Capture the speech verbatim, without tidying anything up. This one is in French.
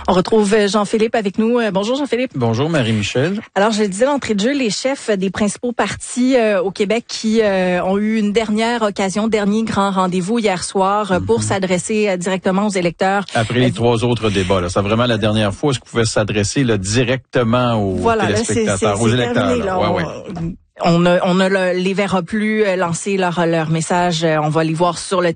On retrouve Jean-Philippe avec nous. Bonjour Jean-Philippe. Bonjour Marie-Michel. Alors je le disais d'entrée de jeu, les chefs des principaux partis euh, au Québec qui euh, ont eu une dernière occasion, dernier grand rendez-vous hier soir euh, pour mm-hmm. s'adresser euh, directement aux électeurs. Après les euh, trois autres débats, là, c'est vraiment la dernière fois où ils pouvaient s'adresser là, directement aux voilà, téléspectateurs, là, c'est, c'est, aux c'est électeurs. Terminé, là. Là. On, ouais, ouais. on ne, on ne les verra plus lancer leur, leur message. On va les voir sur le